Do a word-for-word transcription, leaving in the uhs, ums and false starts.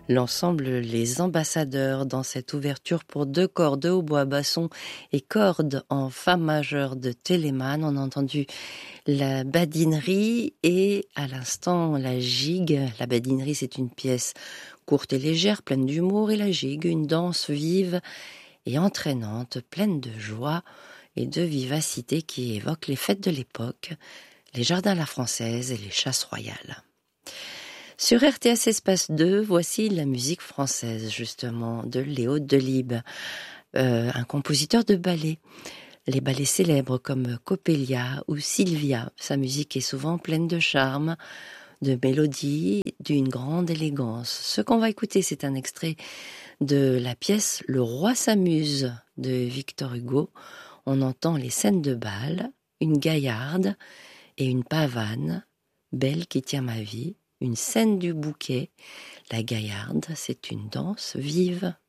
L'ensemble Les Ambassadeurs dans cette ouverture pour deux cordes de hautbois, basson et cordes en fa majeur de Telemann. On a entendu la badinerie et à l'instant la gigue. La badinerie, c'est une pièce courte et légère, pleine d'humour, et la gigue, une danse vive et entraînante, pleine de joie et de vivacité qui évoque les fêtes de l'époque, les jardins à la française et les chasses royales. Sur R T S Espace deux, voici la musique française, justement, de Léo Delibes, euh, un compositeur de ballets. Les ballets célèbres comme Coppelia ou Sylvia. Sa musique est souvent pleine de charme, de mélodie, d'une grande élégance. Ce qu'on va écouter, c'est un extrait de la pièce Le Roi s'amuse de Victor Hugo. On entend les scènes de bal, une gaillarde et une pavane, belle qui tient ma vie. Une scène du bouquet, la gaillarde, c'est une danse vive.